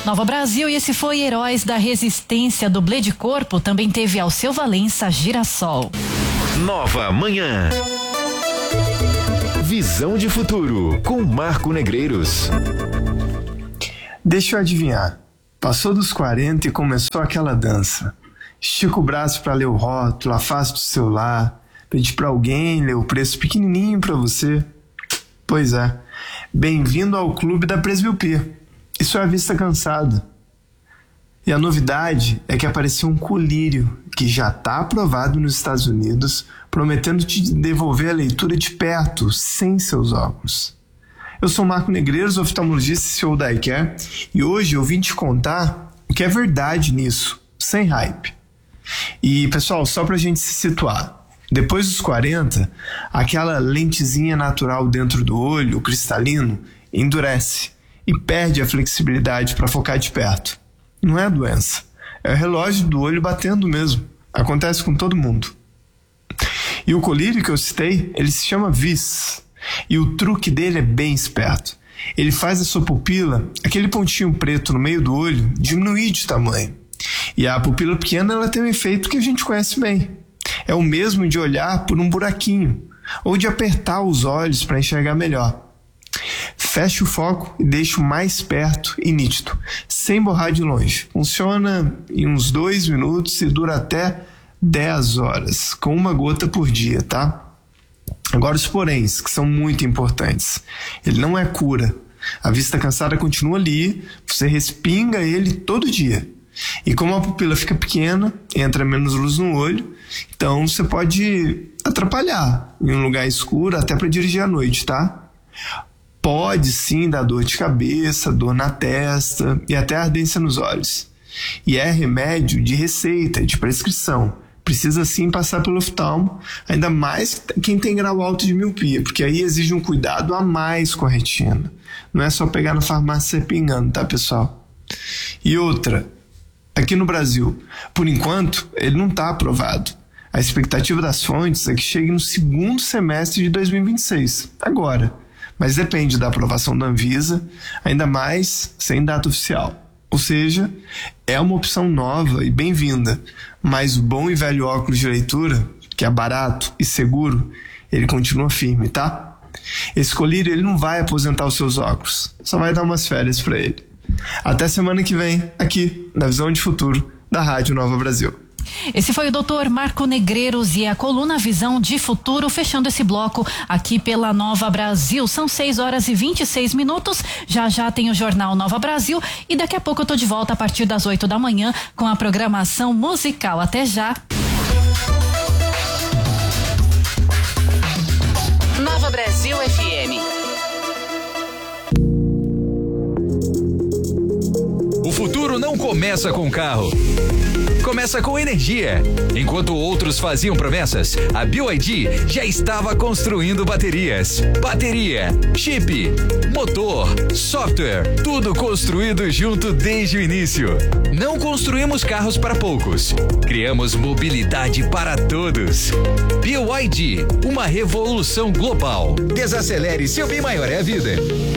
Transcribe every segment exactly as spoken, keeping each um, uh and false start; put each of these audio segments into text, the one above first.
Nova Brasil, e esse foi Heróis da Resistência, dublê de corpo. Também teve Alceu Valença, Girassol. Nova Manhã. Visão de futuro com Marco Negreiros. Deixa eu adivinhar. Passou dos quarenta e começou aquela dança. Estica o braço para ler o rótulo, afasta o celular, pede para alguém ler o preço pequenininho para você. Pois é. Bem-vindo ao clube da presbiopia. Isso é a vista cansada. E a novidade é que apareceu um colírio que já está aprovado nos Estados Unidos, prometendo te devolver a leitura de perto, sem seus óculos. Eu sou Marco Negreiros, oftalmologista e C E O da iCare, e hoje eu vim te contar o que é verdade nisso, sem hype. E, pessoal, só pra gente se situar, depois dos quarenta, aquela lentezinha natural dentro do olho, o cristalino, endurece e perde a flexibilidade para focar de perto. Não é a doença, é o relógio do olho batendo mesmo. Acontece com todo mundo. E o colírio que eu citei, ele se chama Vis. E o truque dele é bem esperto. Ele faz a sua pupila, aquele pontinho preto no meio do olho, diminuir de tamanho. E a pupila pequena, ela tem um efeito que a gente conhece bem. É o mesmo de olhar por um buraquinho, ou de apertar os olhos para enxergar melhor. Feche o foco e deixe o mais perto e nítido, sem borrar de longe. Funciona em uns dois minutos e dura até dez horas, com uma gota por dia, tá? Agora os poréns, que são muito importantes. Ele não é cura. A vista cansada continua ali, você respinga ele todo dia. E como a pupila fica pequena, entra menos luz no olho, então você pode atrapalhar em um lugar escuro até para dirigir à noite, tá? Pode sim dar dor de cabeça, dor na testa e até ardência nos olhos. E é remédio de receita, de prescrição. Precisa sim passar pelo oftalmo, ainda mais quem tem grau alto de miopia, porque aí exige um cuidado a mais com a retina. Não é só pegar na farmácia e pingando, tá, pessoal? E outra, aqui no Brasil, por enquanto, ele não está aprovado. A expectativa das fontes é que chegue no segundo semestre de dois mil e vinte e seis, agora. Mas depende da aprovação da Anvisa, ainda mais sem data oficial. Ou seja, é uma opção nova e bem-vinda, mas o bom e velho óculos de leitura, que é barato e seguro, ele continua firme, tá? Esse colírio, ele não vai aposentar os seus óculos, só vai dar umas férias para ele. Até semana que vem, aqui na Visão de Futuro, da Rádio Nova Brasil. Esse foi o doutor Marco Negreiros e a coluna Visão de Futuro, fechando esse bloco aqui pela Nova Brasil. São seis horas e vinte e seis minutos. Já já tem o Jornal Nova Brasil e daqui a pouco eu tô de volta a partir das oito da manhã com a programação musical. Até já. Nova Brasil F M. O futuro não começa com carro. Começa com energia. Enquanto outros faziam promessas, a B Y D já estava construindo baterias. Bateria, chip, motor, software, tudo construído junto desde o início. Não construímos carros para poucos. Criamos mobilidade para todos. B Y D, uma revolução global. Desacelere, seu bem maior é a vida.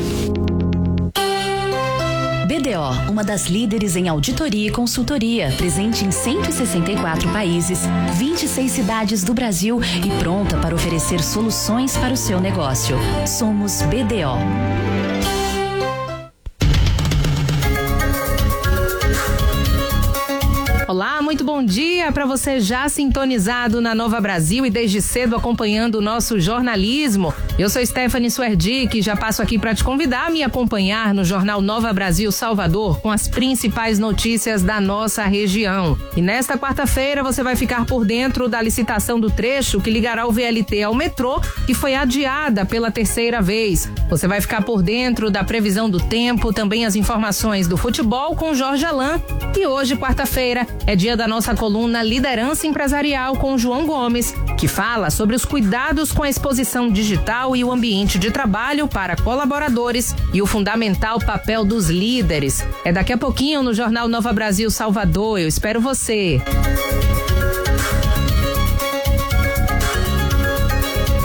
B D O, uma das líderes em auditoria e consultoria, presente em cento e sessenta e quatro países, vinte e seis cidades do Brasil e pronta para oferecer soluções para o seu negócio. Somos B D O. Olá, muito bom dia para você já sintonizado na Nova Brasil e desde cedo acompanhando o nosso jornalismo. Eu sou Stephanie Suerdick e já passo aqui para te convidar a me acompanhar no Jornal Nova Brasil Salvador com as principais notícias da nossa região. E nesta quarta-feira você vai ficar por dentro da licitação do trecho que ligará o V L T ao metrô, que foi adiada pela terceira vez. Você vai ficar por dentro da previsão do tempo, também as informações do futebol com Jorge Alain. E hoje, quarta-feira, é dia da nossa coluna Liderança Empresarial com João Gomes, que fala sobre os cuidados com a exposição digital e o ambiente de trabalho para colaboradores e o fundamental papel dos líderes. É daqui a pouquinho no Jornal Nova Brasil Salvador. Eu espero você.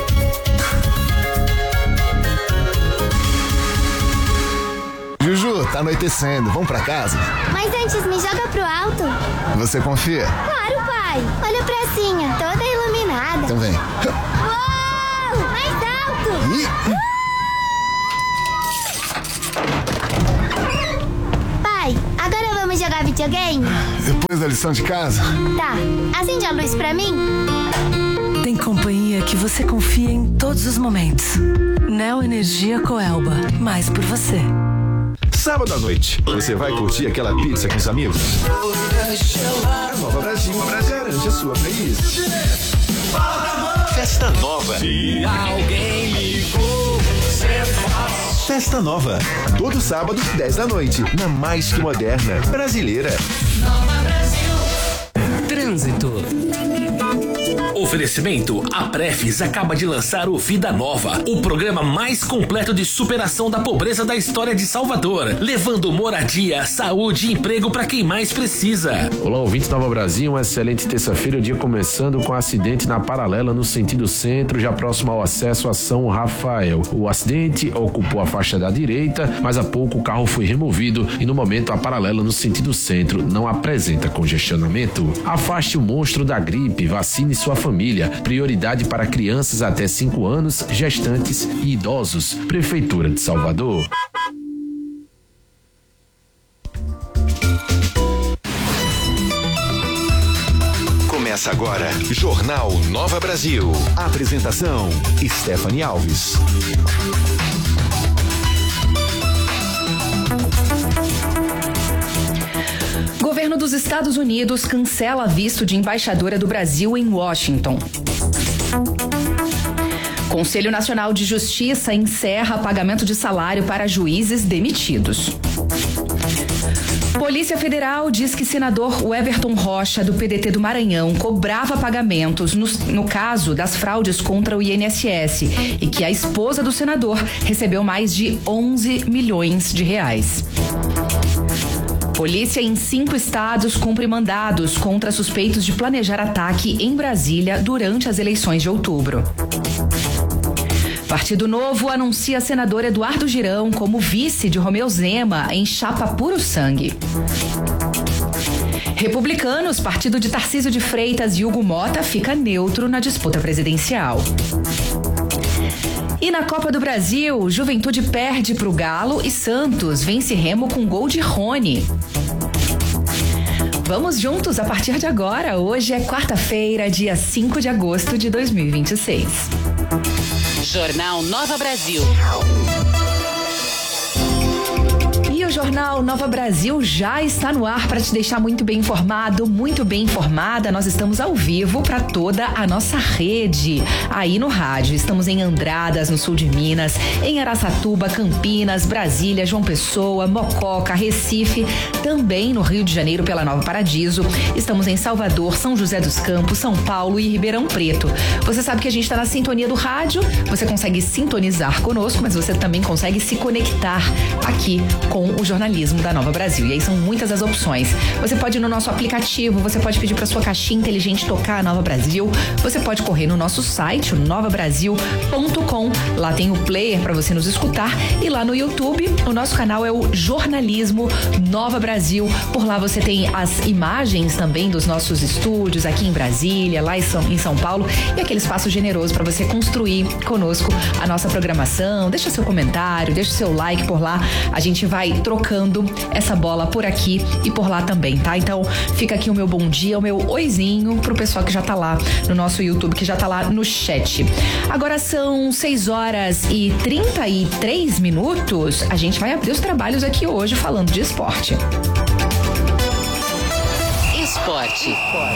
Juju, tá tá anoitecendo. Vamos pra casa? Mas antes, me joga pro alto. Você confia? Claro, pai. Olha a pracinha, toda iluminada. Então vem. Uou! Mais alto! Ih. Pai, agora vamos jogar videogame? Depois da lição de casa? Tá. Acende a luz pra mim. Tem companhia que você confia em todos os momentos. Neo Energia Coelba. Mais por você. Sábado à noite, você vai curtir aquela pizza com os amigos? A Nova Brasil, garante a sua playlist. Festa Nova. Se alguém ligou, você faz. Festa Nova. Todo sábado, dez da noite, na mais que moderna brasileira. Nova Brasil. Trânsito. Oferecimento: a Prefis acaba de lançar o Vida Nova, o programa mais completo de superação da pobreza da história de Salvador, levando moradia, saúde e emprego para quem mais precisa. Olá, ouvintes Nova Brasil, uma excelente terça-feira, o dia começando com um acidente na paralela no sentido centro, já próximo ao acesso a São Rafael. O acidente ocupou a faixa da direita, mas há pouco o carro foi removido e no momento a paralela no sentido centro não apresenta congestionamento. Afaste o monstro da gripe, vacine sua família. Prioridade para crianças até cinco anos, gestantes e idosos. Prefeitura de Salvador. Começa agora, Jornal Nova Brasil. Apresentação: Stephanie Alves. Governo dos Estados Unidos cancela visto de embaixadora do Brasil em Washington. Conselho Nacional de Justiça encerra pagamento de salário para juízes demitidos. Polícia Federal diz que senador Everton Rocha, do P D T do Maranhão, cobrava pagamentos no, no caso das fraudes contra o I N S S e que a esposa do senador recebeu mais de onze milhões de reais. Polícia em cinco estados cumpre mandados contra suspeitos de planejar ataque em Brasília durante as eleições de outubro. Partido Novo anuncia senador Eduardo Girão como vice de Romeu Zema em chapa puro sangue. Republicanos, partido de Tarcísio de Freitas e Hugo Mota, fica neutro na disputa presidencial. E na Copa do Brasil, Juventude perde para o Galo e Santos vence Remo com gol de Rony. Vamos juntos a partir de agora. Hoje é quarta-feira, dia cinco de agosto de dois mil e vinte e seis. Jornal Nova Brasil. E o Jornal Nova Brasil já está no ar para te deixar muito bem informado, muito bem informada. Nós estamos ao vivo para toda a nossa rede. Aí no rádio, estamos em Andradas, no sul de Minas, em Araçatuba, Campinas, Brasília, João Pessoa, Mococa, Recife, também no Rio de Janeiro pela Nova Paradiso. Estamos em Salvador, São José dos Campos, São Paulo e Ribeirão Preto. Você sabe que a gente está na sintonia do rádio, você consegue sintonizar conosco, mas você também consegue se conectar aqui com o jornalismo da Nova Brasil. E aí são muitas as opções. Você pode ir no nosso aplicativo, você pode pedir para sua caixinha inteligente tocar a Nova Brasil, você pode correr no nosso site, o nova brasil ponto com. Lá tem o player para você nos escutar e lá no YouTube, o nosso canal é o Jornalismo Nova Brasil. Por lá você tem as imagens também dos nossos estúdios aqui em Brasília, lá em São, em São Paulo, e aquele espaço generoso para você construir conosco a nossa programação. Deixa seu comentário, deixa seu like por lá. A gente vai trocando essa bola por aqui e por lá também, tá? Então fica aqui o meu bom dia, o meu oizinho pro pessoal que já tá lá no nosso YouTube, que já tá lá no chat. Agora são seis horas e trinta e três minutos. A gente vai abrir os trabalhos aqui hoje falando de esporte. Esporte.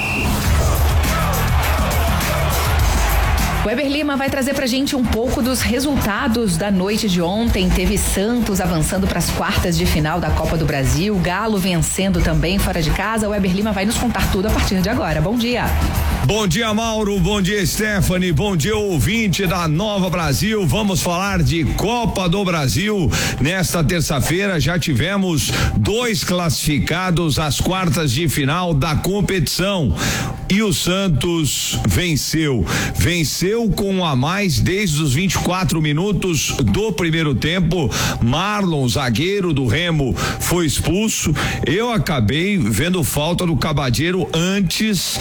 O Weber Lima vai trazer pra gente um pouco dos resultados da noite de ontem. Teve Santos avançando para as quartas de final da Copa do Brasil, Galo vencendo também fora de casa. O Weber Lima vai nos contar tudo a partir de agora. Bom dia. Bom dia, Mauro. Bom dia, Stephanie. Bom dia, ouvinte da Nova Brasil. Vamos falar de Copa do Brasil. Nesta terça-feira já tivemos dois classificados às quartas de final da competição. e o Santos venceu. Venceu com um a mais desde os vinte e quatro minutos do primeiro tempo. Marlon, zagueiro do Remo, foi expulso. Eu acabei vendo falta do Cabadeiro antes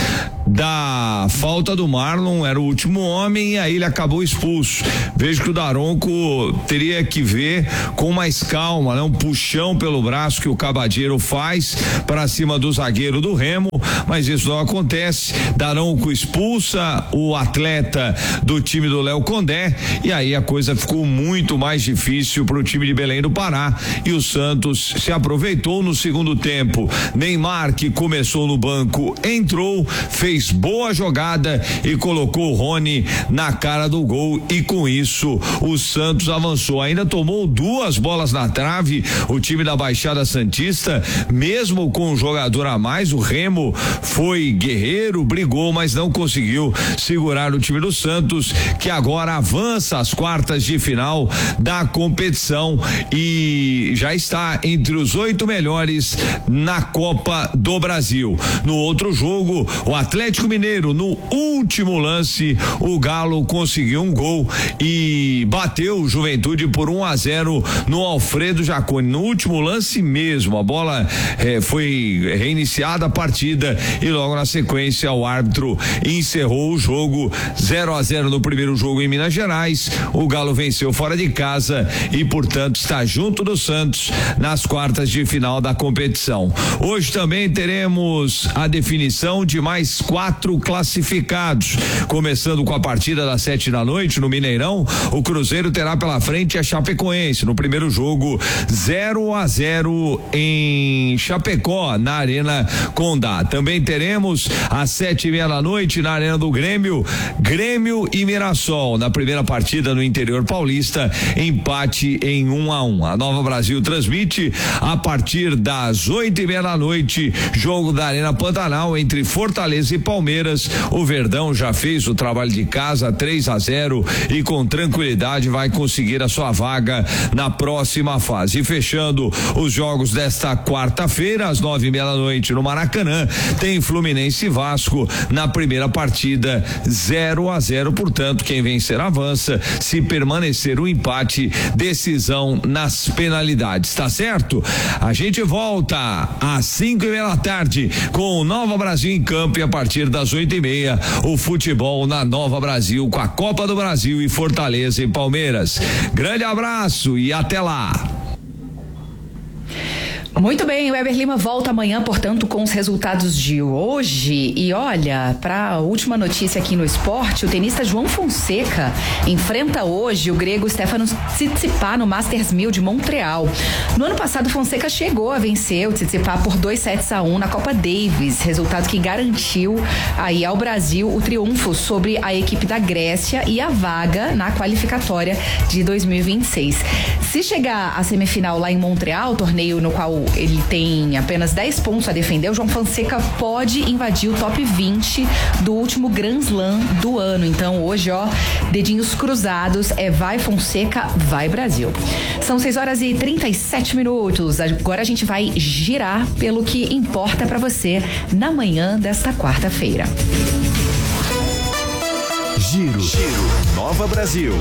da falta do Marlon, era o último homem e aí ele acabou expulso. Vejo que o Daronco teria que ver com mais calma, né? Um puxão pelo braço que o Cabadeiro faz para cima do zagueiro do Remo, mas isso não acontece. Daronco expulsa o atleta do time do Léo Condé e aí a coisa ficou muito mais difícil para o time de Belém do Pará e o Santos se aproveitou no segundo tempo. Neymar, que começou no banco, entrou, fez boa jogada e colocou o Rony na cara do gol e com isso o Santos avançou. Ainda tomou duas bolas na trave o time da Baixada Santista, mesmo com um jogador a mais. O Remo foi guerreiro, brigou, mas não conseguiu segurar o time do Santos, que agora avança às quartas de final da competição e já está entre os oito melhores na Copa do Brasil. No outro jogo, o Atlético Mineiro, no último lance, o Galo conseguiu um gol e bateu o Juventude por um a zero no Alfredo Jaconi. No último lance mesmo, a bola eh, foi reiniciada a partida e logo na sequência o árbitro encerrou o jogo. zero a zero no primeiro jogo em Minas Gerais. O Galo venceu fora de casa e, portanto, está junto do Santos nas quartas de final da competição. Hoje também teremos a definição de mais quatro classificados, começando com a partida das sete da noite no Mineirão. O Cruzeiro terá pela frente a Chapecoense no primeiro jogo, zero a zero em Chapecó, na Arena Condá. Também teremos às sete e meia da noite na Arena do Grêmio, Grêmio e Mirassol. Na primeira partida no interior paulista, empate em um a um. A Nova Brasil transmite a partir das oito e meia da noite, jogo da Arena Pantanal entre Fortaleza e Palmeiras. O Verdão já fez o trabalho de casa, três a zero, e com tranquilidade vai conseguir a sua vaga na próxima fase. E fechando os jogos desta quarta-feira, às nove e meia da noite no Maracanã, tem Fluminense e Vasco na primeira partida, zero a zero. Portanto, quem vencer avança. Se permanecer o empate, decisão nas penalidades, tá certo? A gente volta às cinco e meia da tarde com o Nova Brasil em campo e a partir das oito e meia o futebol na Nova Brasil com a Copa do Brasil e Fortaleza e Palmeiras. Grande abraço e até lá. Muito bem, o Weber Lima volta amanhã, portanto, com os resultados de hoje. E olha, para a última notícia aqui no esporte, o tenista João Fonseca enfrenta hoje o grego Stefanos Tsitsipas no Masters mil de Montreal. No ano passado, Fonseca chegou a vencer o Tsitsipas por dois sets a um na Copa Davis, resultado que garantiu aí ao Brasil o triunfo sobre a equipe da Grécia e a vaga na qualificatória de dois mil e vinte e seis. Se chegar à semifinal lá em Montreal, torneio no qual ele tem apenas dez pontos a defender, o João Fonseca pode invadir o top vinte do último Grand Slam do ano. Então hoje, ó, dedinhos cruzados, é vai Fonseca, vai Brasil. São seis horas e trinta e sete minutos. Agora a gente vai girar pelo que importa pra você na manhã desta quarta-feira. Giro, Giro, Nova Brasil.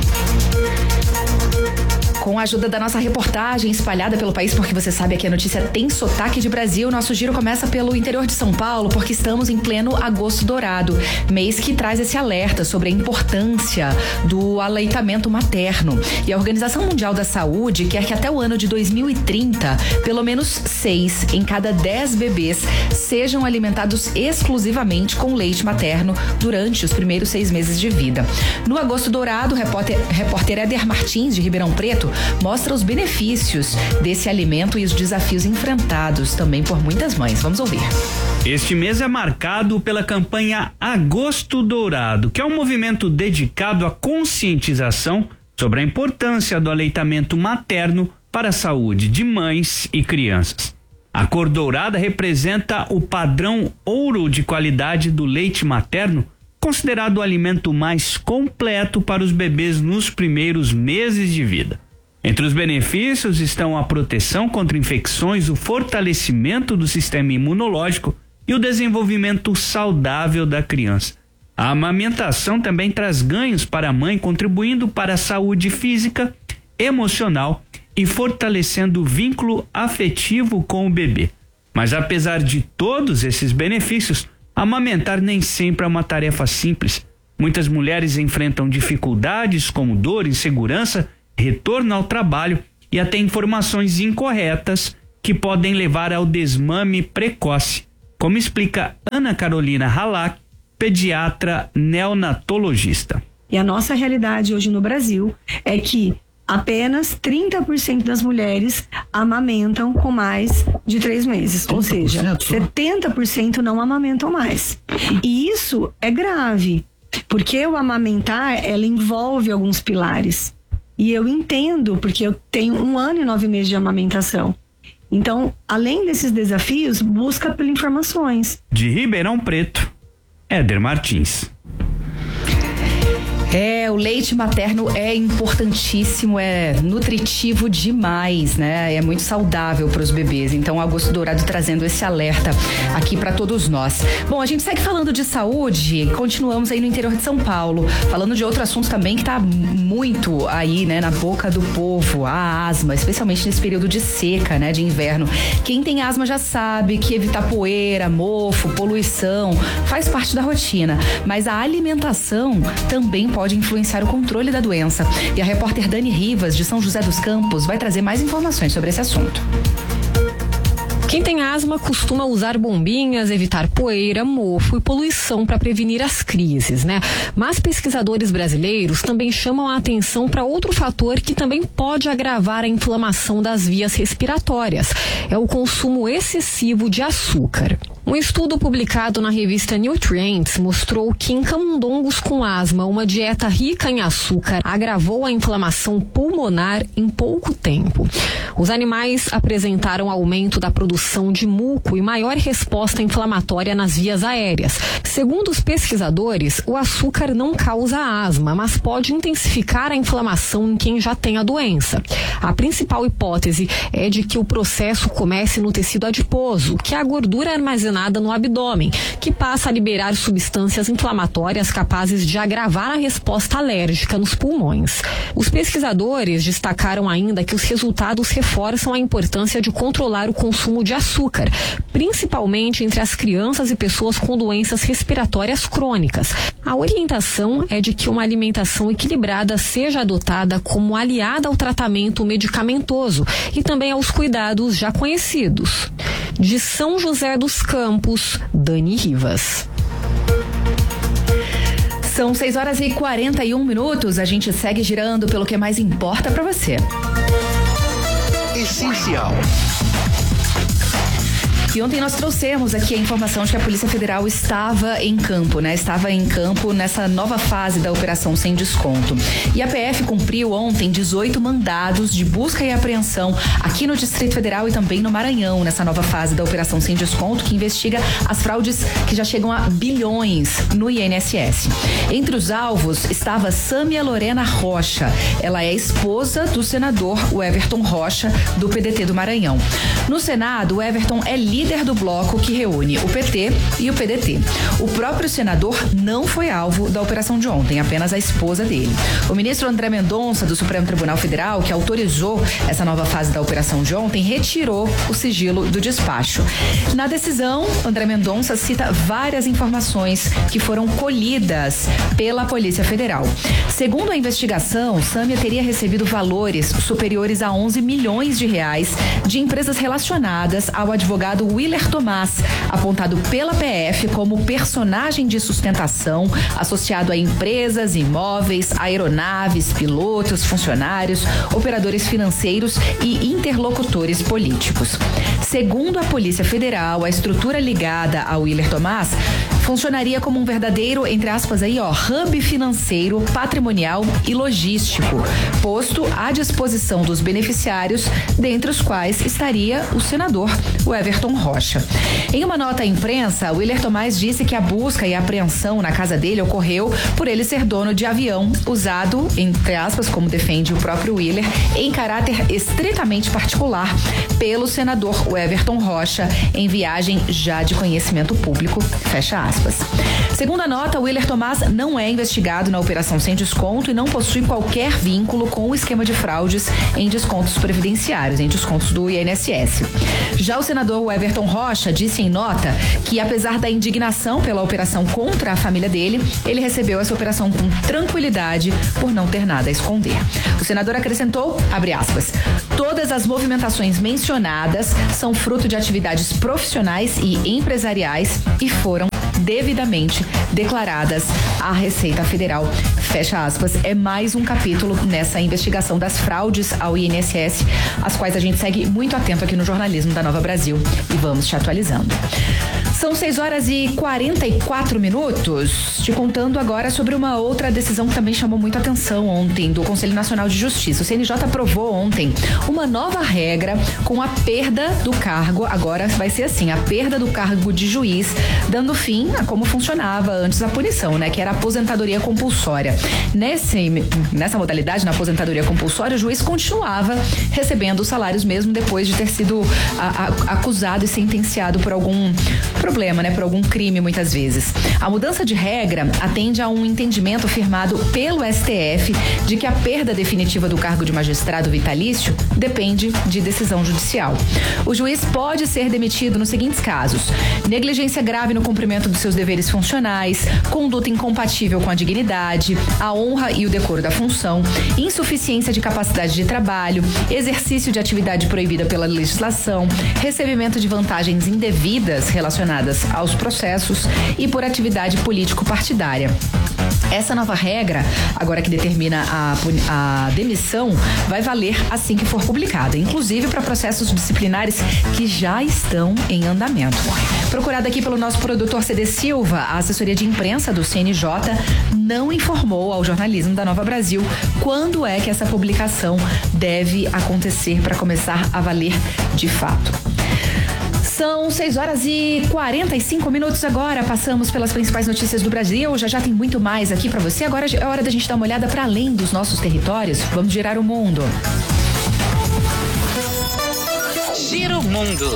Com a ajuda da nossa reportagem espalhada pelo país, porque você sabe que a notícia tem sotaque de Brasil, nosso giro começa pelo interior de São Paulo, porque estamos em pleno agosto dourado, mês que traz esse alerta sobre a importância do aleitamento materno. E a Organização Mundial da Saúde quer que até o ano de dois mil e trinta, pelo menos seis em cada dez bebês sejam alimentados exclusivamente com leite materno durante os primeiros seis meses de vida. No agosto dourado, o repórter, repórter Éder Martins, de Ribeirão Preto, mostra os benefícios desse alimento e os desafios enfrentados também por muitas mães. Vamos ouvir. Este mês é marcado pela campanha Agosto Dourado, que é um movimento dedicado à conscientização sobre a importância do aleitamento materno para a saúde de mães e crianças. A cor dourada representa o padrão ouro de qualidade do leite materno, considerado o alimento mais completo para os bebês nos primeiros meses de vida. Entre os benefícios estão a proteção contra infecções, o fortalecimento do sistema imunológico e o desenvolvimento saudável da criança. A amamentação também traz ganhos para a mãe, contribuindo para a saúde física, emocional e fortalecendo o vínculo afetivo com o bebê. Mas apesar de todos esses benefícios, amamentar nem sempre é uma tarefa simples. Muitas mulheres enfrentam dificuldades como dor, insegurança, retorno ao trabalho e até informações incorretas que podem levar ao desmame precoce, como explica Ana Carolina Halak, pediatra neonatologista. E a nossa realidade hoje no Brasil é que apenas trinta por cento das mulheres amamentam com mais de três meses. Ou seja, setenta por cento não amamentam mais. E isso é grave, porque o amamentar, ela envolve alguns pilares. E eu entendo, porque eu tenho um ano e nove meses de amamentação. Então, além desses desafios, busca por informações. De Ribeirão Preto, Éder Martins. É, o leite materno é importantíssimo, é nutritivo demais, né? É muito saudável para os bebês. Então, Augusto Dourado trazendo esse alerta aqui para todos nós. Bom, a gente segue falando de saúde, continuamos aí no interior de São Paulo, falando de outro assunto também que tá muito aí, né, na boca do povo, a asma, especialmente nesse período de seca, né, de inverno. Quem tem asma já sabe que evitar poeira, mofo, poluição faz parte da rotina, mas a alimentação também pode pode influenciar o controle da doença. E a repórter Dani Rivas, de São José dos Campos, vai trazer mais informações sobre esse assunto. Quem tem asma costuma usar bombinhas, evitar poeira, mofo e poluição para prevenir as crises, né? Mas pesquisadores brasileiros também chamam a atenção para outro fator que também pode agravar a inflamação das vias respiratórias. É o consumo excessivo de açúcar. Um estudo publicado na revista Nutrients mostrou que em camundongos com asma, uma dieta rica em açúcar agravou a inflamação pulmonar em pouco tempo. Os animais apresentaram aumento da produção de muco e maior resposta inflamatória nas vias aéreas. Segundo os pesquisadores, o açúcar não causa asma, mas pode intensificar a inflamação em quem já tem a doença. A principal hipótese é de que o processo comece no tecido adiposo, que é a gordura armazenada no abdômen, que passa a liberar substâncias inflamatórias capazes de agravar a resposta alérgica nos pulmões. Os pesquisadores destacaram ainda que os resultados reforçam a importância de controlar o consumo de açúcar, principalmente entre as crianças e pessoas com doenças respiratórias crônicas. A orientação é de que uma alimentação equilibrada seja adotada como aliada ao tratamento medicamentoso e também aos cuidados já conhecidos. De São José dos Campos, Dani Rivas. São seis horas e quarenta e um minutos. A gente segue girando pelo que mais importa para você. Essencial. E ontem nós trouxemos aqui a informação de que a Polícia Federal estava em campo, né? Estava em campo nessa nova fase da Operação Sem Desconto. E a P F cumpriu ontem dezoito mandados de busca e apreensão aqui no Distrito Federal e também no Maranhão, nessa nova fase da Operação Sem Desconto, que investiga as fraudes que já chegam a bilhões no I N S S. Entre os alvos estava Sâmia Lorena Rocha. Ela é esposa do senador Everton Rocha, do P D T do Maranhão. No Senado, o Everton é líder líder do bloco que reúne o P T e o P D T. O próprio senador não foi alvo da operação de ontem, apenas a esposa dele. O ministro André Mendonça, do Supremo Tribunal Federal, que autorizou essa nova fase da operação de ontem, retirou o sigilo do despacho. Na decisão, André Mendonça cita várias informações que foram colhidas pela Polícia Federal. Segundo a investigação, Sâmia teria recebido valores superiores a onze milhões de reais de empresas relacionadas ao advogado Willer Tomás, apontado pela P F como personagem de sustentação associado a empresas, imóveis, aeronaves, pilotos, funcionários, operadores financeiros e interlocutores políticos. Segundo a Polícia Federal, a estrutura ligada ao Willer Tomás funcionaria como um verdadeiro, entre aspas aí, ó, hub financeiro, patrimonial e logístico, posto à disposição dos beneficiários, dentre os quais estaria o senador o Everton Rocha. Em uma nota à imprensa, Willer Tomás disse que a busca e a apreensão na casa dele ocorreu por ele ser dono de avião usado, entre aspas, como defende o próprio Willer, em caráter estritamente particular pelo senador Everton Rocha em viagem já de conhecimento público, fecha aspas. Segundo a nota, Willer Tomás não é investigado na operação sem desconto e não possui qualquer vínculo com o esquema de fraudes em descontos previdenciários, em descontos do I N S S. Já o senador Everton Rocha disse em nota que, apesar da indignação pela operação contra a família dele, ele recebeu essa operação com tranquilidade por não ter nada a esconder. O senador acrescentou, abre aspas, todas as movimentações mencionadas são fruto de atividades profissionais e empresariais e foram devidamente declaradas à Receita Federal. Fecha aspas. É mais um capítulo nessa investigação das fraudes ao I N S S, as quais a gente segue muito atento aqui no jornalismo da Nova Brasil e vamos te atualizando. São seis horas e quarenta e quatro minutos, te contando agora sobre uma outra decisão que também chamou muito atenção ontem do Conselho Nacional de Justiça. O C N J aprovou ontem uma nova regra com a perda do cargo, agora vai ser assim, a perda do cargo de juiz, dando fim a como funcionava antes a punição, né? Que era a aposentadoria compulsória. Nesse, nessa modalidade, na aposentadoria compulsória, o juiz continuava recebendo os salários mesmo depois de ter sido a, a, acusado e sentenciado por algum problema, né? Por algum crime, muitas vezes. A mudança de regra atende a um entendimento firmado pelo S T F de que a perda definitiva do cargo de magistrado vitalício depende de decisão judicial. O juiz pode ser demitido nos seguintes casos: negligência grave no cumprimento dos seus deveres funcionais, conduta incompatível com a dignidade, a honra e o decoro da função, insuficiência de capacidade de trabalho, exercício de atividade proibida pela legislação, recebimento de vantagens indevidas relacionadas aos processos e por atividade político-partidária. Essa nova regra, agora que determina a, a demissão, vai valer assim que for publicada, inclusive para processos disciplinares que já estão em andamento. Procurada aqui pelo nosso produtor C D Silva, a assessoria de imprensa do C N J não informou ao jornalismo da Nova Brasil quando é que essa publicação deve acontecer para começar a valer de fato. São seis horas e quarenta e cinco minutos agora. Passamos pelas principais notícias do Brasil. Já já tem muito mais aqui para você. Agora é hora da gente dar uma olhada para além dos nossos territórios. Vamos girar o mundo. Gira o mundo.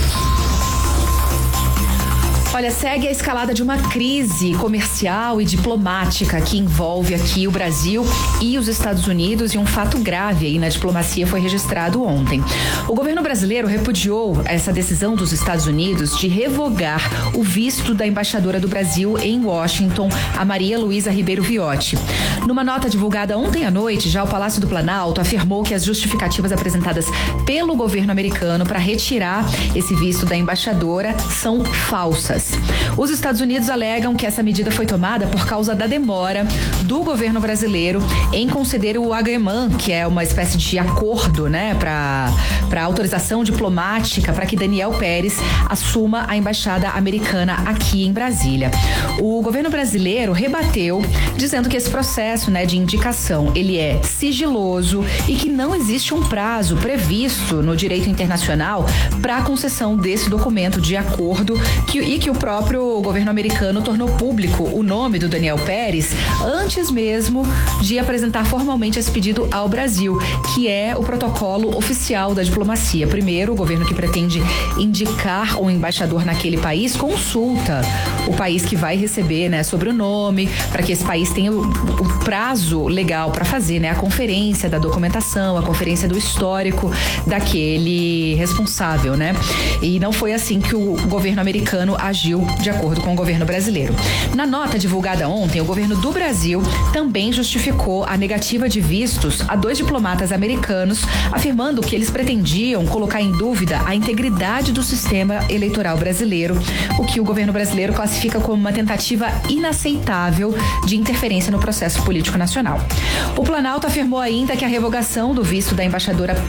Olha, segue a escalada de uma crise comercial e diplomática que envolve aqui o Brasil e os Estados Unidos, e um fato grave aí na diplomacia foi registrado ontem. O governo brasileiro repudiou essa decisão dos Estados Unidos de revogar o visto da embaixadora do Brasil em Washington, a Maria Luísa Ribeiro Viotti. Numa nota divulgada ontem à noite, já o Palácio do Planalto afirmou que as justificativas apresentadas pelo governo americano para retirar esse visto da embaixadora são falsas. Os Estados Unidos alegam que essa medida foi tomada por causa da demora do governo brasileiro em conceder o A G M A N, que é uma espécie de acordo, né, para para autorização diplomática para que Daniel Pérez assuma a embaixada americana aqui em Brasília. O governo brasileiro rebateu, dizendo que esse processo, né, de indicação, ele é sigiloso e que não existe um prazo previsto no direito internacional para a concessão desse documento de acordo que, e que o próprio governo americano tornou público o nome do Daniel Pérez antes mesmo de apresentar formalmente esse pedido ao Brasil, que é o protocolo oficial da diplomacia. Primeiro, o governo que pretende indicar um embaixador naquele país consulta o país que vai receber, né, sobre o nome, para que esse país tenha o, o prazo legal para fazer, né, a conferência da documentação, a conferência do histórico daquele responsável, né? E não foi assim que o governo americano agiu de acordo com o governo brasileiro. Na nota divulgada ontem, o governo do Brasil também justificou a negativa de vistos a dois diplomatas americanos, afirmando que eles pretendiam colocar em dúvida a integridade do sistema eleitoral brasileiro, o que o governo brasileiro classifica como uma tentativa inaceitável de interferência no processo político nacional. O Planalto afirmou ainda que a revogação do visto da embaixadora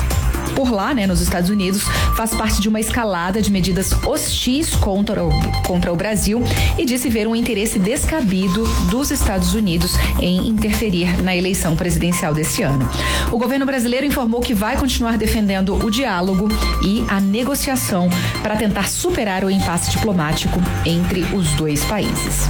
por lá, né, nos Estados Unidos, faz parte de uma escalada de medidas hostis contra o, contra o Brasil e disse ver um interesse descabido dos Estados Unidos em interferir na eleição presidencial deste ano. O governo brasileiro informou que vai continuar defendendo o diálogo e a negociação para tentar superar o impasse diplomático entre os dois países.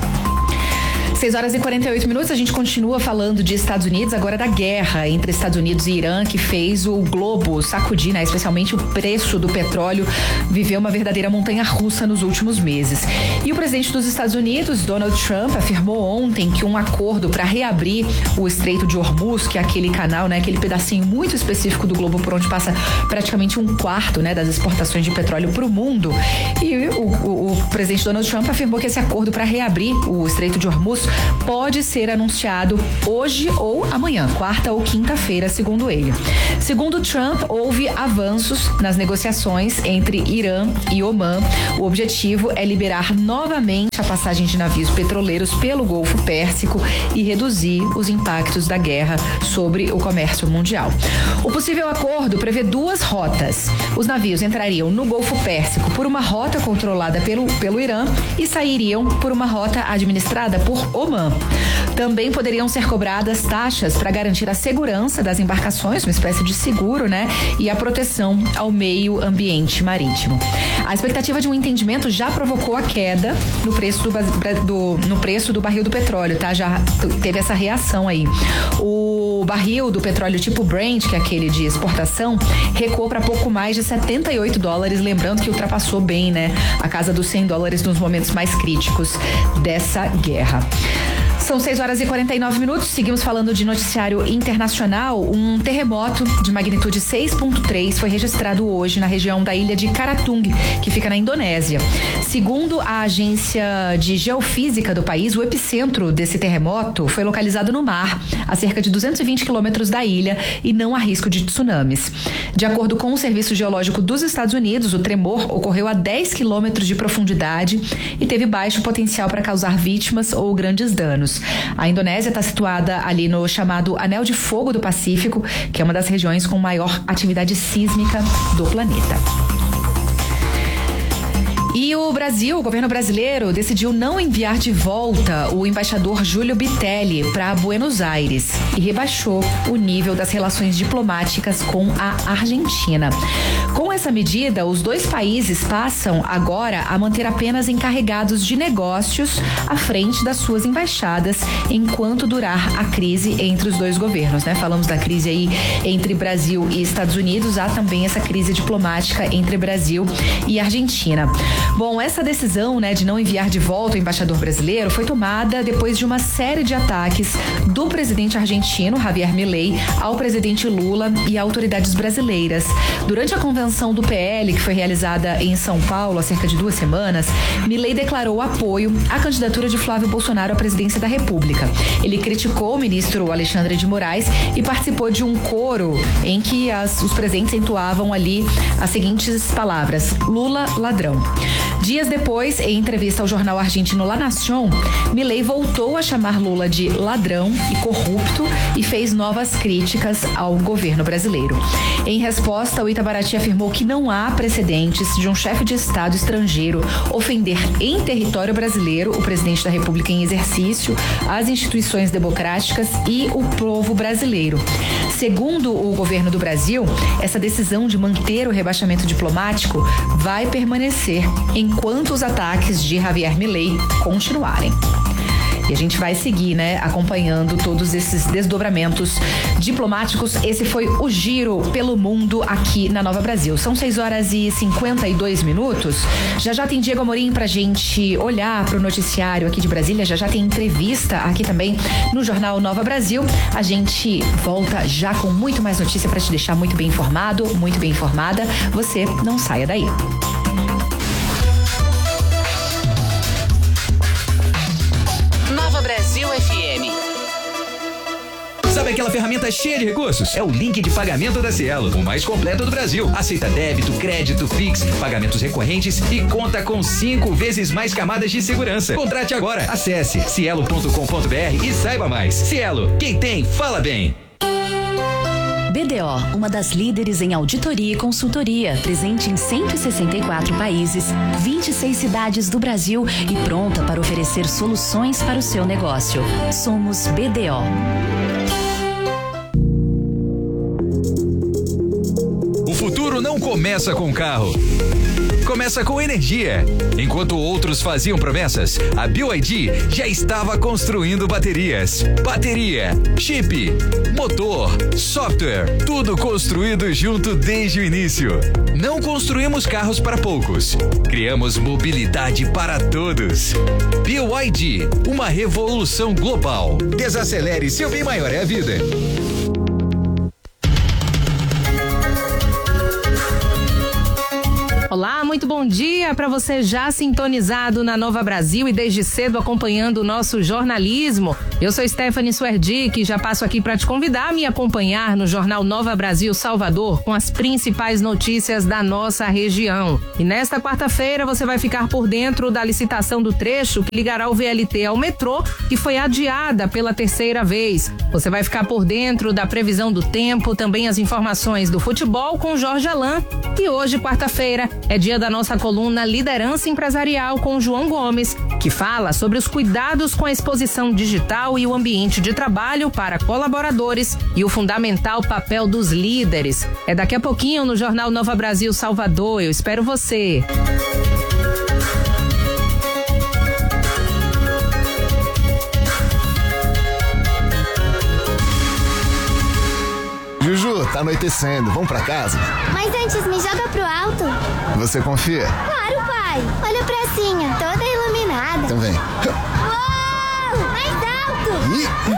seis horas e quarenta e oito minutos, a gente continua falando de Estados Unidos, agora da guerra entre Estados Unidos e Irã, que fez o globo sacudir, né? Especialmente o preço do petróleo viveu uma verdadeira montanha-russa nos últimos meses. E o presidente dos Estados Unidos, Donald Trump, afirmou ontem que um acordo para reabrir o Estreito de Hormuz, que é aquele canal, né? Aquele pedacinho muito específico do globo por onde passa praticamente um quarto, né? Das exportações de petróleo para o mundo. E o, o, o presidente Donald Trump afirmou que esse acordo para reabrir o Estreito de Hormuz pode ser anunciado hoje ou amanhã, quarta ou quinta-feira, segundo ele. Segundo Trump, houve avanços nas negociações entre Irã e Omã. O objetivo é liberar novamente a passagem de navios petroleiros pelo Golfo Pérsico e reduzir os impactos da guerra sobre o comércio mundial. O possível acordo prevê duas rotas. Os navios entrariam no Golfo Pérsico por uma rota controlada pelo, pelo Irã e sairiam por uma rota administrada por Omã. Também poderiam ser cobradas taxas para garantir a segurança das embarcações, uma espécie de seguro, né? E a proteção ao meio ambiente marítimo. A expectativa de um entendimento já provocou a queda no preço do, do, no preço do barril do petróleo, tá? Já teve essa reação aí. O barril do petróleo tipo Brent, que é aquele de exportação, recuou para pouco mais de setenta e oito dólares, lembrando que ultrapassou bem, né? A casa dos cem dólares nos momentos mais críticos dessa guerra. São seis horas e quarenta e nove minutos, seguimos falando de noticiário internacional. Um terremoto de magnitude seis ponto três foi registrado hoje na região da ilha de Karatung, que fica na Indonésia. Segundo a agência de geofísica do país, o epicentro desse terremoto foi localizado no mar, a cerca de duzentos e vinte quilômetros da ilha, e não há risco de tsunamis. De acordo com o Serviço Geológico dos Estados Unidos, o tremor ocorreu a dez quilômetros de profundidade e teve baixo potencial para causar vítimas ou grandes danos. A Indonésia está situada ali no chamado Anel de Fogo do Pacífico, que é uma das regiões com maior atividade sísmica do planeta. E o Brasil, o governo brasileiro, decidiu não enviar de volta o embaixador Júlio Bitelli para Buenos Aires e rebaixou o nível das relações diplomáticas com a Argentina. Com essa medida, os dois países passam agora a manter apenas encarregados de negócios à frente das suas embaixadas enquanto durar a crise entre os dois governos, né? Falamos da crise aí entre Brasil e Estados Unidos, há também essa crise diplomática entre Brasil e Argentina. Bom, essa decisão, né, de não enviar de volta o embaixador brasileiro foi tomada depois de uma série de ataques do presidente argentino, Javier Milei, ao presidente Lula e a autoridades brasileiras. Durante a convenção do P L, que foi realizada em São Paulo há cerca de duas semanas, Milei declarou apoio à candidatura de Flávio Bolsonaro à presidência da República. Ele criticou o ministro Alexandre de Moraes e participou de um coro em que as, os presentes entoavam ali as seguintes palavras: Lula, ladrão. Dias depois, em entrevista ao jornal argentino La Nación, Milei voltou a chamar Lula de ladrão e corrupto e fez novas críticas ao governo brasileiro. Em resposta, o Itamaraty afirmou que não há precedentes de um chefe de Estado estrangeiro ofender em território brasileiro o presidente da República em exercício, as instituições democráticas e o povo brasileiro. Segundo o governo do Brasil, essa decisão de manter o rebaixamento diplomático vai permanecer enquanto os ataques de Javier Milei continuarem. E a gente vai seguir, né, acompanhando todos esses desdobramentos diplomáticos. Esse foi o Giro pelo Mundo aqui na Nova Brasil. São seis horas e cinquenta e dois minutos. Já já tem Diego Amorim pra gente olhar pro noticiário aqui de Brasília. Já já tem entrevista aqui também no Jornal Nova Brasil. A gente volta já com muito mais notícia pra te deixar muito bem informado, muito bem informada. Você não saia daí. Brasil F M. Sabe aquela ferramenta cheia de recursos? É o link de pagamento da Cielo, o mais completo do Brasil. Aceita débito, crédito, Pix, pagamentos recorrentes e conta com cinco vezes mais camadas de segurança. Contrate agora. Acesse cielo ponto com ponto br e saiba mais. Cielo, quem tem, fala bem. B D O, uma das líderes em auditoria e consultoria, presente em cento e sessenta e quatro países, vinte e seis cidades do Brasil e pronta para oferecer soluções para o seu negócio. Somos B D O. O futuro não começa com carro. Começa com energia. Enquanto outros faziam promessas, a B Y D já estava construindo baterias. Bateria, chip, motor, software, tudo construído junto desde o início. Não construímos carros para poucos. Criamos mobilidade para todos. B Y D, uma revolução global. Desacelere, seu bem maior é a vida. Olá, muito bom dia para você já sintonizado na Nova Brasil e desde cedo acompanhando o nosso jornalismo. Eu sou Stephanie Suerdick e já passo aqui para te convidar a me acompanhar no Jornal Nova Brasil Salvador com as principais notícias da nossa região. E nesta quarta-feira você vai ficar por dentro da licitação do trecho que ligará o V L T ao metrô, que foi adiada pela terceira vez. Você vai ficar por dentro da previsão do tempo, também as informações do futebol com Jorge Alain. E hoje, quarta-feira, é dia da nossa coluna Liderança Empresarial com João Gomes, que fala sobre os cuidados com a exposição digital e o ambiente de trabalho para colaboradores e o fundamental papel dos líderes. É daqui a pouquinho no Jornal Nova Brasil Salvador. Eu espero você. Juju, tá anoitecendo, vamos pra casa? Mas antes me joga pro alto. Você confia? Claro, pai. Olha a pracinha, toda iluminada. Então vem. Uou! Mais alto! Ih.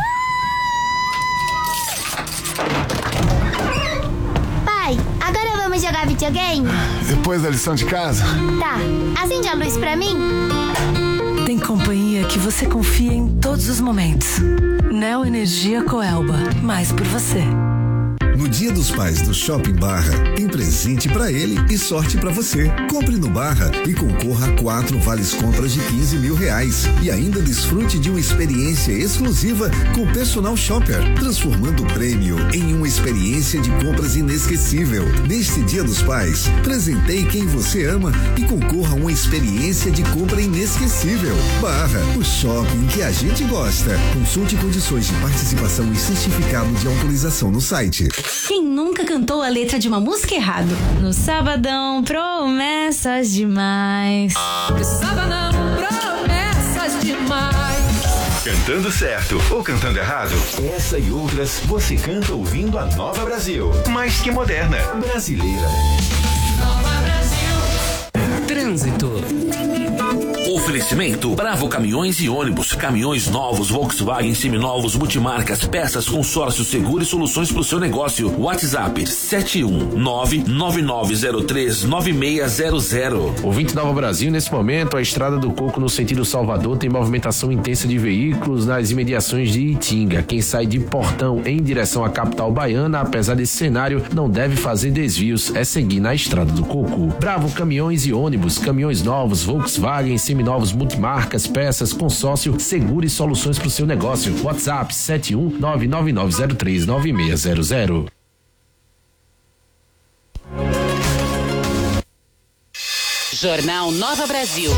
Pai, agora vamos jogar videogame? Depois da lição de casa? Tá. Acende a luz pra mim. Tem companhia que você confia em todos os momentos. Neo Energia Coelba, mais por você. No Dia dos Pais do Shopping Barra, tem presente pra ele e sorte pra você. Compre no Barra e concorra a quatro vales compras de quinze mil reais. E ainda desfrute de uma experiência exclusiva com o Personal Shopper, transformando o prêmio em uma experiência de compras inesquecível. Neste Dia dos Pais, presenteie quem você ama e concorra a uma experiência de compra inesquecível. Barra, o shopping que a gente gosta. Consulte condições de participação e certificado de autorização no site. Quem nunca cantou a letra de uma música errado? No sabadão, promessas demais. No sabadão, promessas demais. Cantando certo ou cantando errado? Essa e outras você canta ouvindo a Nova Brasil. Mais que moderna, brasileira. Nova Brasil. Trânsito. Oferecimento Bravo Caminhões e Ônibus, caminhões novos, Volkswagen, seminovos, multimarcas, peças, consórcio, seguro e soluções para o seu negócio. WhatsApp sete um nove nove nove zero três nove seis zero zero. Ouvinte Nova Brasil, nesse momento a Estrada do Coco no sentido Salvador tem movimentação intensa de veículos nas imediações de Itinga. Quem sai de Portão em direção à capital baiana, apesar desse cenário, não deve fazer desvios, é seguir na Estrada do Coco. Bravo Caminhões e Ônibus, caminhões novos, Volkswagen, seminovos, multimarcas, peças, consórcio, seguro e soluções para o seu negócio. WhatsApp sete um nove nove nove zero três nove seis zero zero. Jornal Nova Brasil.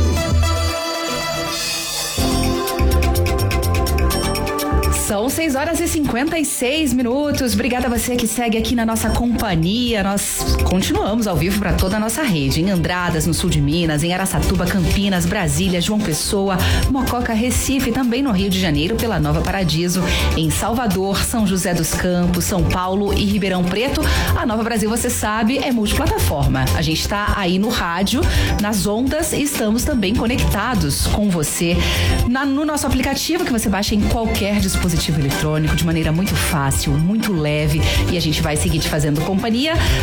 São seis horas e cinquenta e seis minutos. Obrigada a você que segue aqui na nossa companhia. Nós continuamos ao vivo para toda a nossa rede. Em Andradas, no sul de Minas, em Araçatuba, Campinas, Brasília, João Pessoa, Mococa, Recife, também no Rio de Janeiro, pela Nova Paradiso, em Salvador, São José dos Campos, São Paulo e Ribeirão Preto. A Nova Brasil, você sabe, é multiplataforma. A gente está aí no rádio, nas ondas, e estamos também conectados com você na, no nosso aplicativo que você baixa em qualquer dispositivo eletrônico de maneira muito fácil, muito leve, e a gente vai seguir te fazendo companhia. Dá para você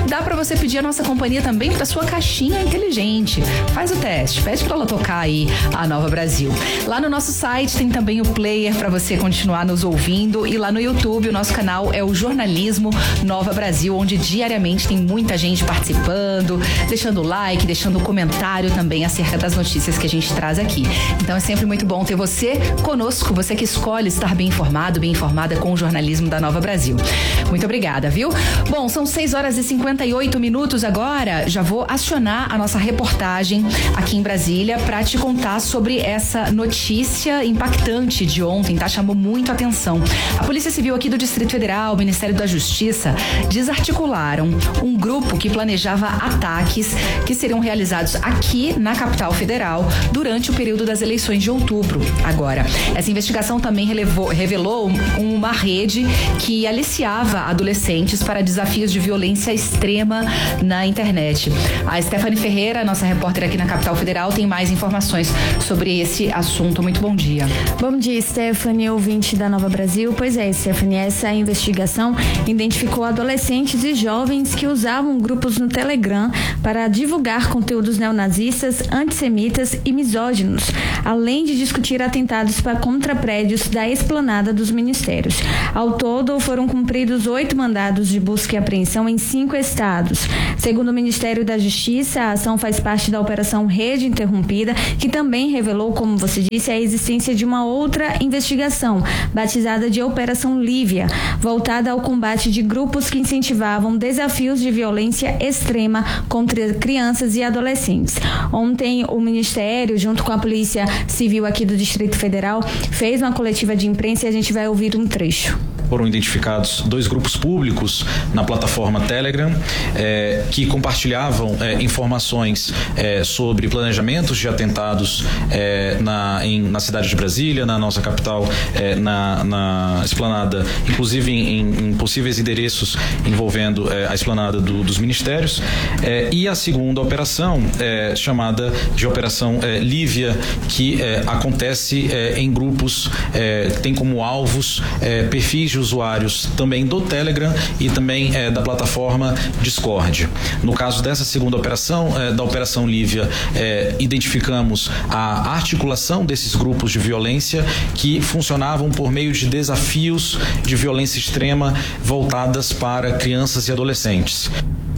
você pedir a nossa companhia também para sua caixinha inteligente. Faz o teste, pede para ela tocar aí a Nova Brasil. Lá no nosso site tem também o player para você continuar nos ouvindo, e lá no YouTube o nosso canal é o Jornalismo Nova Brasil, onde diariamente tem muita gente participando, deixando like, deixando comentário também acerca das notícias que a gente traz aqui. Então é sempre muito bom ter você conosco, você que escolhe estar bem informado, bem informada com o jornalismo da Nova Brasil. Muito obrigada, viu? Bom, são seis horas e cinquenta e oito minutos agora. Já vou acionar a nossa reportagem aqui em Brasília para te contar sobre essa notícia impactante de ontem, tá? Chamou muito a atenção. A Polícia Civil aqui do Distrito Federal, o Ministério da Justiça, desarticularam um grupo que planejava ataques que seriam realizados aqui na capital federal durante o período das eleições de outubro. Agora, essa investigação também relevou, revelou uma rede que aliciava adolescentes para desafios de violência extrema na internet. A Stephanie Ferreira, nossa repórter aqui na capital federal, tem mais informações sobre esse assunto. Muito bom dia. Bom dia, Stephanie, ouvinte da Nova Brasil. Pois é, Stephanie, essa investigação identificou adolescentes e jovens que usavam grupos no Telegram para divulgar conteúdos neonazistas, antissemitas e misóginos, além de discutir atentados contra prédios da esplanada dos ministérios. Ao todo, foram cumpridos oito mandados de busca e apreensão em cinco estados. Segundo o Ministério da Justiça, a ação faz parte da Operação Rede Interrompida, que também revelou, como você disse, a existência de uma outra investigação, batizada de Operação Lívia, voltada ao combate de grupos que incentivavam desafios de violência extrema contra crianças e adolescentes. Ontem, o Ministério, junto com a Polícia Civil aqui do Distrito Federal, fez uma coletiva de imprensa e a gente vai ouvir um trecho. Foram identificados dois grupos públicos na plataforma Telegram eh, que compartilhavam eh, informações eh, sobre planejamentos de atentados eh, na, em, na cidade de Brasília, na nossa capital, eh, na, na esplanada, inclusive em, em possíveis endereços envolvendo eh, a esplanada do, dos ministérios, eh, e a segunda operação, eh, chamada de Operação eh, Lívia, que eh, acontece eh, em grupos, eh, tem como alvos eh, perfis de usuários também do Telegram e também eh, da plataforma Discord. No caso dessa segunda operação, eh, da Operação Lívia, eh, identificamos a articulação desses grupos de violência que funcionavam por meio de desafios de violência extrema voltadas para crianças e adolescentes.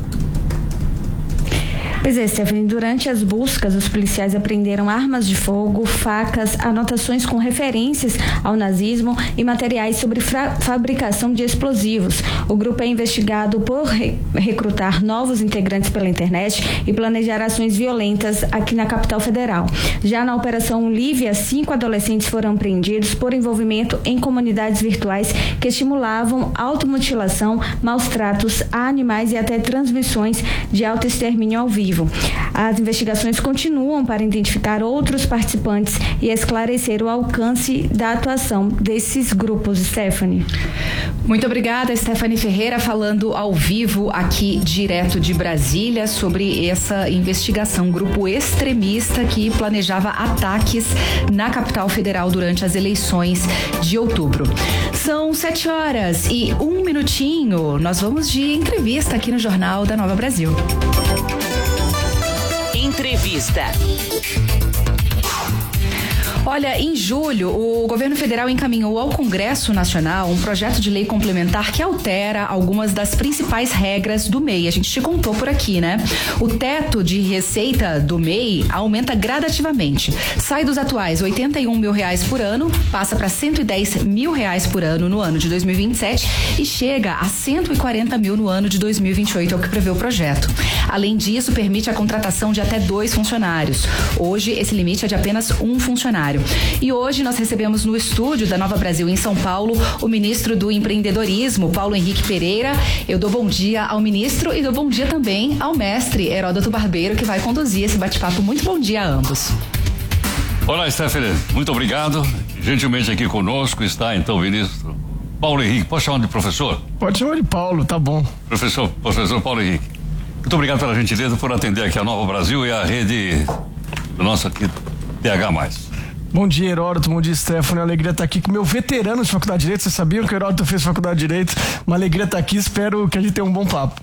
Pois é, Stephanie, durante as buscas, os policiais apreenderam armas de fogo, facas, anotações com referências ao nazismo e materiais sobre fra- fabricação de explosivos. O grupo é investigado por re- recrutar novos integrantes pela internet e planejar ações violentas aqui na capital federal. Já na Operação Lívia, cinco adolescentes foram apreendidos por envolvimento em comunidades virtuais que estimulavam automutilação, maus tratos a animais e até transmissões de autoextermínio ao vivo. As investigações continuam para identificar outros participantes e esclarecer o alcance da atuação desses grupos, Stephanie. Muito obrigada, Stephanie Ferreira, falando ao vivo aqui direto de Brasília sobre essa investigação. Um grupo extremista que planejava ataques na capital federal durante as eleições de outubro. São sete horas e um minutinho. Nós vamos de entrevista aqui no Jornal da Nova Brasil. Entrevista. Olha, em julho, o governo federal encaminhou ao Congresso Nacional um projeto de lei complementar que altera algumas das principais regras do M E I. A gente te contou por aqui, né? O teto de receita do M E I aumenta gradativamente. Sai dos atuais oitenta e um mil reais por ano, passa para cento e dez mil reais por ano no ano de dois mil e vinte e sete e chega a cento e quarenta mil no ano de dois mil e vinte e oito, é o que prevê o projeto. Além disso, permite a contratação de até dois funcionários. Hoje, esse limite é de apenas um funcionário. E hoje nós recebemos no estúdio da Nova Brasil em São Paulo o ministro do Empreendedorismo, Paulo Henrique Pereira. Eu dou bom dia ao ministro e dou bom dia também ao mestre Heródoto Barbeiro, que vai conduzir esse bate-papo. Muito bom dia a ambos. Olá, Stephanie, muito obrigado. Gentilmente aqui conosco está então o ministro Paulo Henrique. Posso chamar de professor? Pode chamar de Paulo, tá bom. Professor, professor Paulo Henrique. Muito obrigado pela gentileza por atender aqui a Nova Brasil e a rede do nosso aqui T H mais. Bom dia, Heródoto, bom dia, Stephanie. Alegria estar aqui com o meu veterano de faculdade de Direito. Vocês sabiam que o Heródoto fez faculdade de Direito? Uma alegria estar aqui, espero que a gente tenha um bom papo.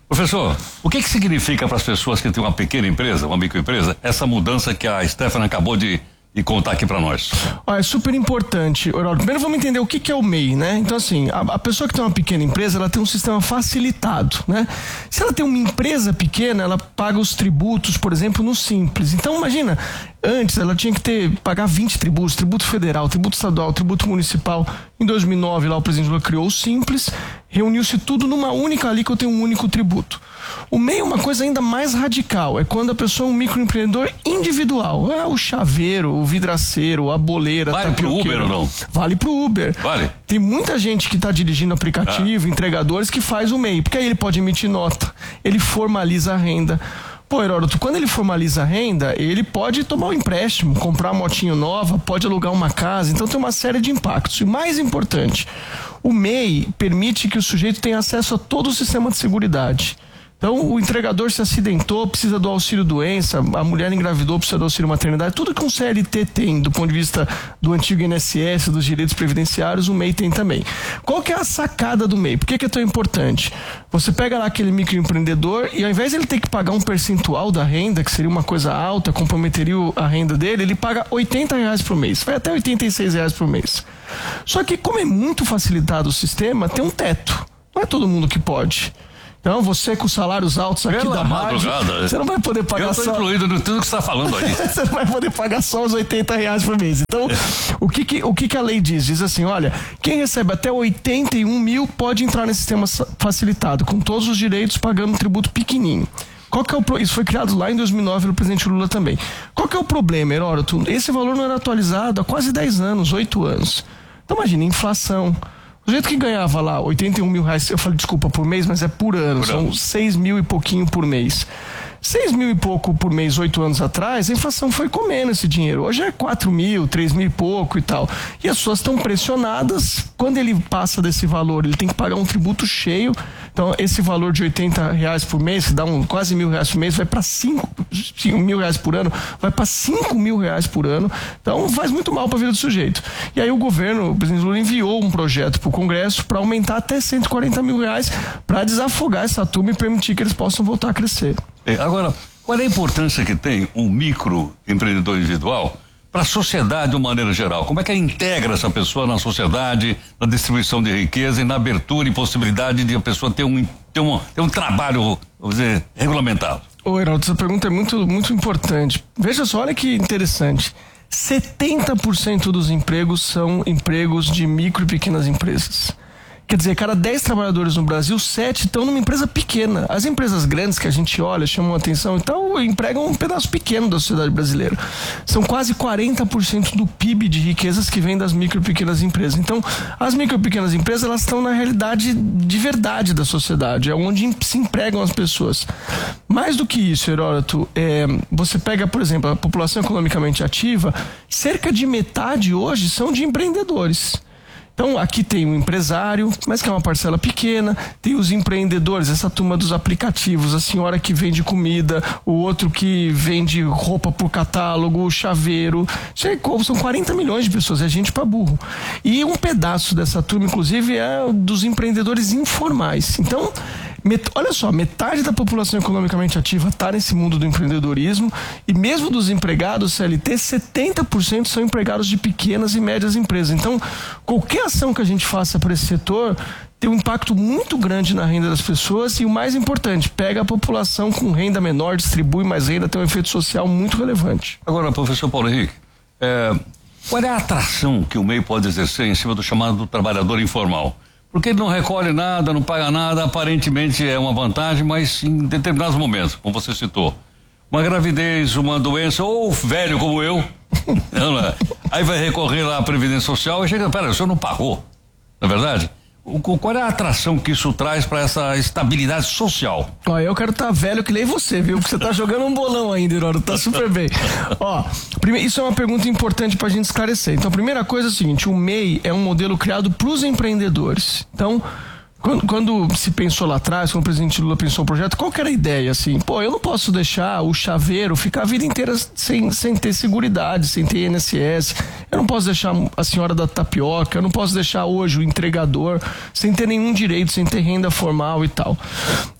Professor, o que que significa para as pessoas que têm uma pequena empresa, uma microempresa, essa mudança que a Stephanie acabou de e contar aqui para nós? Ah, é super importante, Heródoto. Primeiro vamos entender o que, que é o M E I, né? Então assim, a, a pessoa que tem uma pequena empresa, ela tem um sistema facilitado, né? Se ela tem uma empresa pequena, ela paga os tributos, por exemplo, no Simples. Então imagina, antes ela tinha que ter, pagar vinte tributos, tributo federal, tributo estadual, tributo municipal. Em dois mil e nove, lá o presidente Lula criou o Simples, reuniu-se tudo numa única alíquota, um único tributo. O M E I é uma coisa ainda mais radical, é quando a pessoa é um microempreendedor individual, é o chaveiro, o vidraceiro, a boleira. Vale pro Uber ou não? Vale pro Uber. Vale. Tem muita gente que está dirigindo aplicativo, ah. entregadores, que faz o M E I, porque aí ele pode emitir nota, ele formaliza a renda. Pô, Heródoto, quando ele formaliza a renda, ele pode tomar um empréstimo, comprar uma motinho nova, pode alugar uma casa, então tem uma série de impactos. E mais importante, o M E I permite que o sujeito tenha acesso a todo o sistema de seguridade. Então, o entregador se acidentou, precisa do auxílio doença, a mulher engravidou, precisa do auxílio maternidade, tudo que um C L T tem do ponto de vista do antigo I N S S, dos direitos previdenciários, o M E I tem também. Qual que é a sacada do M E I? Por que que é tão importante? Você pega lá aquele microempreendedor e ao invés de ele ter que pagar um percentual da renda, que seria uma coisa alta, comprometeria a renda dele, ele paga oitenta reais por mês, vai até oitenta e seis reais por mês. Só que como é muito facilitado o sistema, tem um teto. Não é todo mundo que pode. Então, você com salários altos aqui Pela da rádio, você não vai poder pagar eu tô só... incluído no tudo que você está falando aí. Você não vai poder pagar só os oitenta reais por mês. Então, o que que, o que que a lei diz? Diz assim, olha, quem recebe até oitenta e um mil pode entrar nesse sistema facilitado, com todos os direitos, pagando um tributo pequenininho. Qual que é o pro... Isso foi criado lá em dois mil e nove pelo presidente Lula também. Qual que é o problema, Heródoto? Esse valor não era atualizado há quase dez anos, oito anos. Então, imagina, inflação. O jeito que ganhava lá oitenta e um mil reais, eu falei desculpa por mês, mas é por ano, por são ano. seis mil e pouquinho por mês. seis mil e pouco por mês, oito anos atrás, a inflação foi comendo esse dinheiro. Hoje é quatro mil, três mil e pouco e tal. E as pessoas estão pressionadas. Quando ele passa desse valor, ele tem que pagar um tributo cheio. Então, esse valor de oitenta reais por mês, que dá um, quase mil reais por mês, vai para cinco mil reais por ano, vai para cinco mil reais por ano. Então, faz muito mal para a vida do sujeito. E aí o governo, o presidente Lula, enviou um projeto para o Congresso para aumentar até cento e quarenta mil reais para desafogar essa turma e permitir que eles possam voltar a crescer. É, agora, qual é a importância que tem um microempreendedor individual para a sociedade de uma maneira geral? Como é que integra essa pessoa na sociedade, na distribuição de riqueza e na abertura e possibilidade de a pessoa ter um, ter um, ter um trabalho, vamos dizer, regulamentado? Ô, Heraldo, essa pergunta é muito, muito importante. Veja só, olha que interessante. setenta por cento dos empregos são empregos de micro e pequenas empresas. Quer dizer, cada dez trabalhadores no Brasil, sete estão numa empresa pequena. As empresas grandes que a gente olha, chamam a atenção, então empregam um pedaço pequeno da sociedade brasileira. São quase quarenta por cento do P I B de riquezas que vem das micro e pequenas empresas. Então, as micro e pequenas empresas, elas estão na realidade de verdade da sociedade, é onde se empregam as pessoas. Mais do que isso, Heródoto, é, você pega, por exemplo, a população economicamente ativa, cerca de metade hoje são de empreendedores. Então, aqui tem um empresário, mas que é uma parcela pequena, tem os empreendedores, essa turma dos aplicativos, a senhora que vende comida, o outro que vende roupa por catálogo, chaveiro. São quarenta milhões de pessoas, é gente pra burro. E um pedaço dessa turma, inclusive, é dos empreendedores informais. Então, Met, olha só, metade da população economicamente ativa está nesse mundo do empreendedorismo e mesmo dos empregados C L T, setenta por cento são empregados de pequenas e médias empresas. Então, qualquer ação que a gente faça para esse setor tem um impacto muito grande na renda das pessoas e o mais importante, pega a população com renda menor, distribui mais renda, tem um efeito social muito relevante. Agora, professor Paulo Henrique, é, qual é a atração que o M E I pode exercer em cima do chamado trabalhador informal? Porque ele não recolhe nada, não paga nada, aparentemente é uma vantagem, mas em determinados momentos, como você citou, uma gravidez, uma doença, ou velho como eu, não é? Aí vai recorrer lá à Previdência Social e chega, pera, o senhor não pagou, não é verdade? O, qual é a atração que isso traz para essa estabilidade social? Ó, eu quero estar tá velho que nem você, viu? Porque você tá jogando um bolão ainda, Heródoto, tá super bem. Ó, primeiro, isso é uma pergunta importante pra gente esclarecer. Então, a primeira coisa é o seguinte, o M E I é um modelo criado pros empreendedores. Então, Quando, quando se pensou lá atrás, quando o presidente Lula pensou o projeto, qual que era a ideia, assim? Pô, eu não posso deixar o chaveiro ficar a vida inteira sem, sem ter seguridade, sem ter I N S S. Eu não posso deixar a senhora da tapioca, eu não posso deixar hoje o entregador sem ter nenhum direito, sem ter renda formal e tal.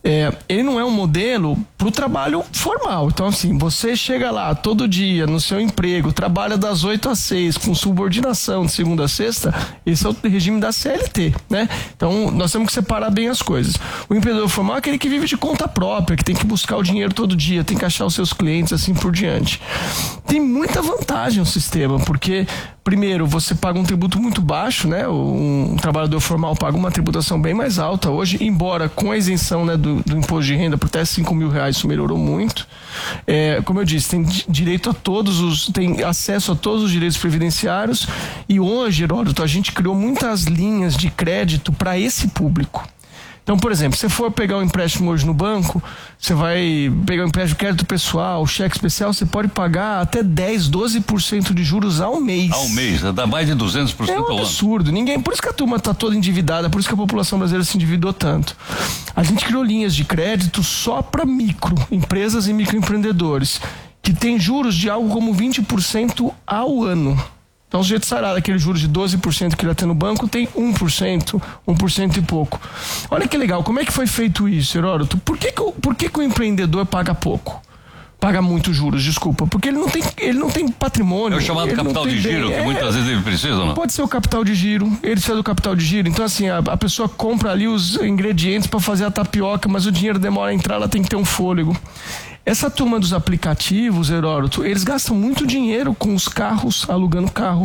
É, ele não é um modelo para o trabalho formal. Então, assim, você chega lá todo dia no seu emprego, trabalha das oito às seis, com subordinação de segunda a sexta, esse é o regime da C L T, né? Então, nós temos que separar bem as coisas. O empreendedor formal é aquele que vive de conta própria, que tem que buscar o dinheiro todo dia, tem que achar os seus clientes, assim por diante. Tem muita vantagem o sistema, porque primeiro, você paga um tributo muito baixo, né? Um, um trabalhador formal paga uma tributação bem mais alta hoje, embora com a isenção, né, do, do imposto de renda por até cinco mil reais, isso melhorou muito. É, como eu disse, tem direito a todos os, tem acesso a todos os direitos previdenciários, e hoje, Heródoto, a gente criou muitas linhas de crédito para esse público. Então, por exemplo, se você for pegar um empréstimo hoje no banco, você vai pegar um empréstimo de crédito pessoal, cheque especial, você pode pagar até dez, doze por cento de juros ao mês. Ao mês, dá mais de duzentos por cento ao ano. É um absurdo. Ninguém, por isso que a turma está toda endividada, por isso que a população brasileira se endividou tanto. A gente criou linhas de crédito só para micro, empresas e microempreendedores, que tem juros de algo como vinte por cento ao ano. Então, o sujeito sarado, aquele juros de doze por cento que ele tem no banco, tem um por cento, um por cento e pouco. Olha que legal, como é que foi feito isso, Heródoto? Por que que o, por que que o empreendedor paga pouco? Paga muito juros, desculpa, porque ele não tem, ele não tem patrimônio. É o chamado capital de giro, que muitas vezes ele precisa, não? Pode ser o capital de giro, ele precisa do capital de giro. Então, assim, a, a pessoa compra ali os ingredientes para fazer a tapioca, mas o dinheiro demora a entrar, ela tem que ter um fôlego. Essa turma dos aplicativos, Heródoto, eles gastam muito dinheiro com os carros, alugando carro.